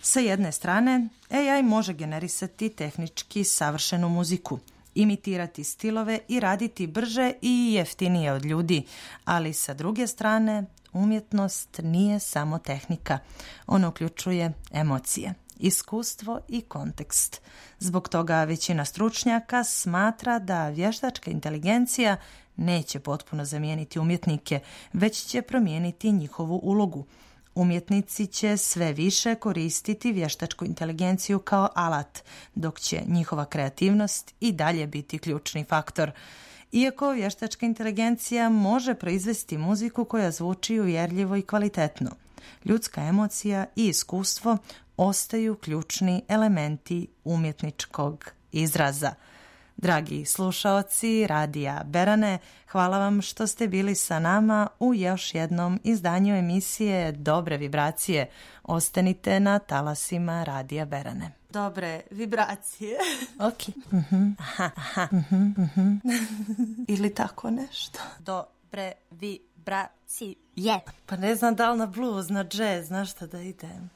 Sa jedne strane, AI može generisati tehnički savršenu muziku, imitirati stilove i raditi brže i jeftinije od ljudi, ali sa druge strane, umjetnost nije samo tehnika. Ona uključuje emocije, iskustvo i kontekst. Zbog toga većina stručnjaka smatra da vještačka inteligencija neće potpuno zamijeniti umjetnike, već će promijeniti njihovu ulogu. Umjetnici će sve više koristiti vještačku inteligenciju kao alat, dok će njihova kreativnost i dalje biti ključni faktor. Iako vještačka inteligencija može proizvesti muziku koja zvuči uvjerljivo i kvalitetno, ljudska emocija i iskustvo ostaju ključni elementi umjetničkog izraza. Dragi slušaoci Radija Berane, hvala vam što ste bili sa nama u još jednom izdanju emisije Dobre vibracije. Ostanite na talasima Radija Berane. Dobre vibracije. Ok. Ili tako nešto. Dobre vibracije. Pa ne znam da li na blues, na jazz, na šta da idem.